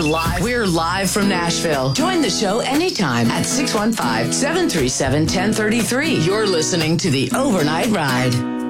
live. We're live from Nashville. Join the show anytime at 615-737-1033. You're listening to The Overnight Ride.